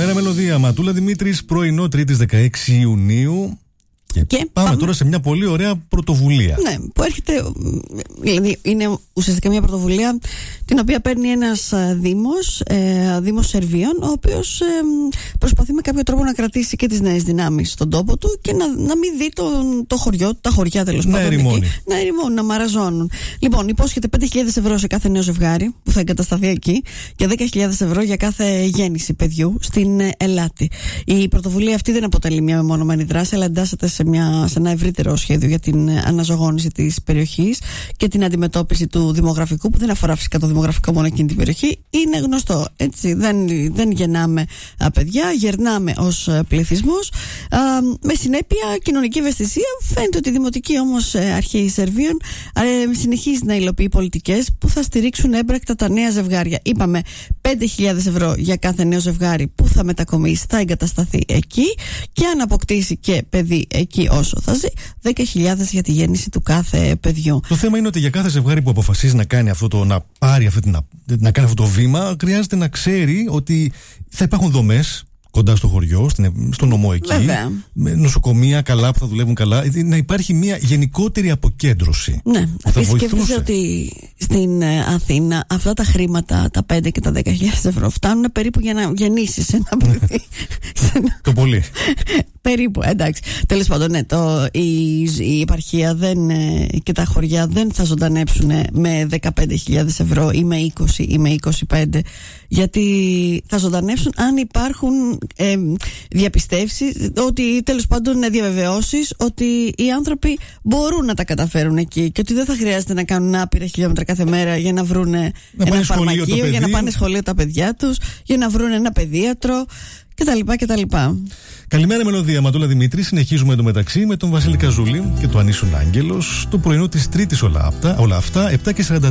Καλημέρα, Μελωδία. Ματούλα Δημήτρης, πρωινό Τρίτης 16 Ιουνίου. Και πάμε τώρα σε μια πολύ ωραία πρωτοβουλία. Ναι, που έρχεται. Δηλαδή, είναι ουσιαστικά μια πρωτοβουλία την οποία παίρνει ένας Δήμος Σερβίων, ο οποίος προσπαθεί με κάποιο τρόπο να κρατήσει και τις νέες δυνάμεις στον τόπο του και να μην δει το χωριό, τα χωριά τέλος πάντων. Να ερημώνουν, να μαραζώνουν. Λοιπόν, υπόσχεται 5.000 ευρώ σε κάθε νέο ζευγάρι που θα εγκατασταθεί εκεί και 10.000 ευρώ για κάθε γέννηση παιδιού στην Ελάτη. Η πρωτοβουλία αυτή δεν αποτελεί μια μεμονωμένη δράση, αλλά εντάσσεται σε ένα ευρύτερο σχέδιο για την αναζωογόνηση της περιοχής και την αντιμετώπιση του δημογραφικού, που δεν αφορά φυσικά το δημογραφικό μόνο εκείνη την περιοχή. Είναι γνωστό, έτσι. Δεν γεννάμε παιδιά, γερνάμε ως πληθυσμός. Με συνέπεια κοινωνική ευαισθησία. Φαίνεται ότι η Δημοτική όμως Αρχή Σερβίων συνεχίζει να υλοποιεί πολιτικές που θα στηρίξουν έμπρακτα τα νέα ζευγάρια. Είπαμε 5.000 ευρώ για κάθε νέο ζευγάρι που θα μετακομίσει, θα εγκατασταθεί εκεί, και αν αποκτήσει και παιδί εκεί όσο θα ζει, 10.000 για τη γέννηση του κάθε παιδιού. Το θέμα είναι ότι για κάθε ζευγάρι που αποφασίζει να κάνει να κάνει αυτό το βήμα, χρειάζεται να ξέρει ότι θα υπάρχουν δομές κοντά στο χωριό, στο νομό εκεί. Βέβαια. Νοσοκομεία καλά που θα δουλεύουν καλά. Να υπάρχει μια γενικότερη αποκέντρωση. Ναι. Σκέφτεσαι ότι στην Αθήνα αυτά τα χρήματα, τα 5 και τα 10.000 ευρώ, φτάνουν περίπου για να γεννήσεις ένα παιδί. Το πολύ. Περίπου, εντάξει. Τέλος πάντων, ναι, η επαρχία και τα χωριά δεν θα ζωντανέψουν με 15.000 ευρώ ή με 20 ή με 25, γιατί θα ζωντανέψουν αν υπάρχουν διαπιστεύσεις, ότι τέλος πάντων διαβεβαιώσεις ότι οι άνθρωποι μπορούν να τα καταφέρουν εκεί και ότι δεν θα χρειάζεται να κάνουν άπειρα χιλιόμετρα κάθε μέρα για να βρουν ένα φαρμακείο, για να πάνε σχολείο τα παιδιά τους, για να βρουν ένα παιδίατρο κτλ. Καλημέρα, Μελωδία. Ματούλα Δημήτρη. Συνεχίζουμε εντωμεταξύ με τον Βασίλη Καζούλη και τον Ανίσον Άγγελος. Το πρωινό της Τρίτης όλα αυτά, 7:40.